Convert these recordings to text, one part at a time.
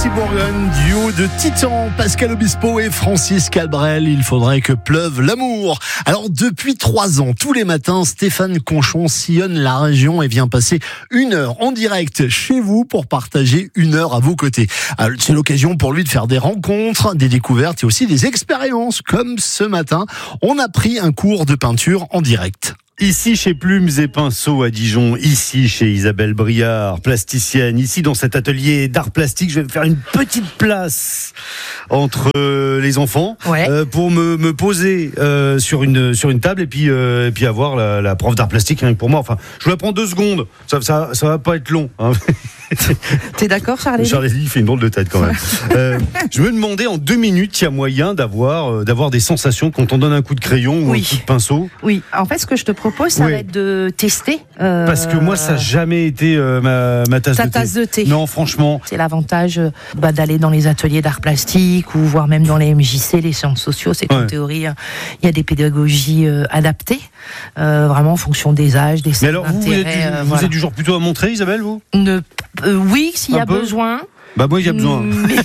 Alexis Bourgogne, duo de titans, Pascal Obispo et Francis Cabrel. Il faudrait que pleuve l'amour. Alors, depuis 3 ans, tous les matins, Stéphane Conchon sillonne la région et vient passer 1 heure en direct chez vous pour partager 1 heure à vos côtés. Alors, c'est l'occasion pour lui de faire des rencontres, des découvertes et aussi des expériences. Comme ce matin, on a pris un cours de peinture en direct. Ici chez Plumes et Pinceaux à Dijon, ici chez Isabelle Briard, plasticienne, ici dans cet atelier d'art plastique, je vais me faire une petite place entre les enfants pour me poser sur une table et puis avoir la prof d'art plastique rien que pour moi. Enfin, je vous la prends 2 secondes, ça va pas être long. Hein. T'es d'accord, Charlie? Charlie fait une drôle de tête quand même. Je me demandais en 2 minutes, il y a moyen d'avoir des sensations quand on donne un coup de crayon ou un coup de pinceau. Oui, en fait, ce que je te propose, ça va être de tester. Parce que moi, ça n'a jamais été ma tasse de thé. Ta tasse de thé. Non, franchement. C'est l'avantage d'aller dans les ateliers d'art plastique ou voire même dans les MJC, les sciences sociaux. C'est qu'en théorie, il y a des pédagogies adaptées, vraiment en fonction des âges, des centres d'intérêt. Mais alors, vous êtes du genre plutôt à montrer, Isabelle, vous? Oui, s'il y a besoin. Bah moi, il y a besoin. Mais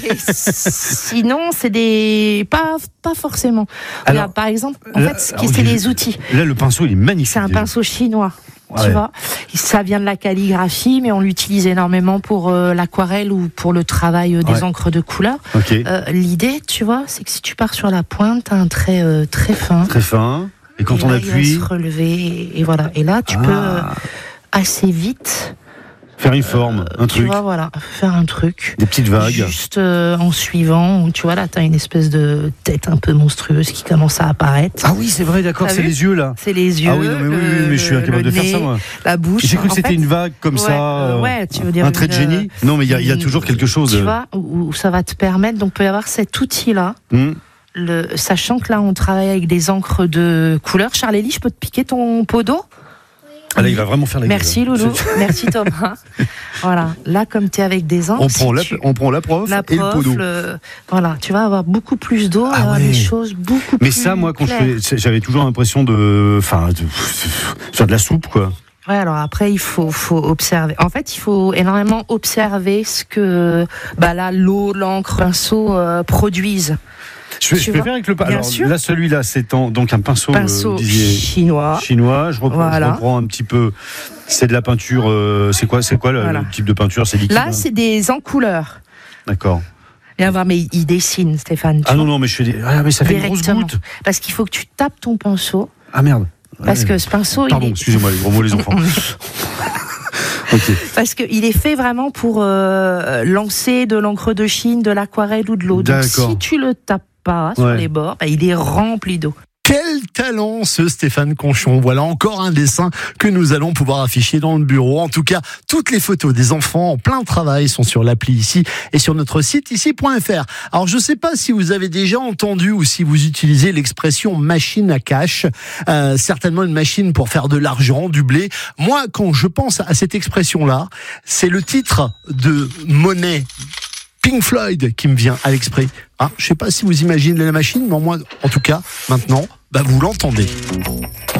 sinon, c'est pas forcément. Alors, regarde, par exemple, en fait, c'est les outils. Là, le pinceau, il est magnifique. C'est un pinceau chinois. Tu vois, ça vient de la calligraphie, mais on l'utilise énormément pour l'aquarelle ou pour le travail des encres de couleur. L'idée, tu vois, c'est que si tu pars sur la pointe, t'as un trait très fin. Très fin. Et quand on appuie, il va se relever. Et voilà. Et là, tu peux assez vite faire une forme, un truc. Tu vois, faire un truc. Des petites vagues. Juste en suivant, tu vois, là, t'as une espèce de tête un peu monstrueuse qui commence à apparaître. Ah oui, c'est vrai, d'accord, c'est les yeux, là. C'est les yeux. Ah oui, non, mais je suis incapable de faire ça, moi. La bouche. J'ai cru que c'était une vague comme ça. Tu veux dire un trait de génie. Non, mais il y a toujours quelque chose. Tu vois, où ça va te permettre, donc, peut y avoir cet outil-là. Sachant que là, on travaille avec des encres de couleur. Charlélie, je peux te piquer ton pot d'eau? Ah là, il va vraiment faire la gueule. Merci Loulou, merci Thomas. Voilà, là comme tu es avec des encres, on prend la prof et le pot d'eau. Voilà, tu vas avoir beaucoup plus d'eau, des choses beaucoup plus. Mais ça, moi, quand j'avais toujours l'impression de faire de la soupe, quoi. Ouais, alors après, il faut observer. En fait, il faut énormément observer ce que l'eau, l'encre, le pinceau produisent. Je vais faire avec le pinceau. Alors là, celui-là, c'est donc un pinceau chinois. Je reprends un petit peu. C'est de la peinture. C'est quoi le type de peinture? C'est liquide. Là, c'est des encouleurs. D'accord. Viens voir, mais il dessine, Stéphane. Non, mais je fais mais ça fait une grosse goutte. Parce qu'il faut que tu tapes ton pinceau. Ah merde. Parce que ce pinceau. Excusez-moi, les gros mots, les enfants. Parce qu'il est fait vraiment pour lancer de l'encre de Chine, de l'aquarelle ou de l'eau. Donc si tu le tapes pas sur les bords, il est rempli d'eau. Quel talent ce Stéphane Conchon. Voilà encore un dessin que nous allons pouvoir afficher dans le bureau. En tout cas, toutes les photos des enfants en plein travail sont sur l'appli ici et sur notre site ici.fr. Alors je ne sais pas si vous avez déjà entendu ou si vous utilisez l'expression machine à cash. Certainement une machine pour faire de l'argent, du blé. Moi, quand je pense à cette expression-là, c'est le titre de Money, Pink Floyd, qui me vient à l'esprit. Je ne sais pas si vous imaginez la machine, mais moi, en tout cas, maintenant, vous l'entendez.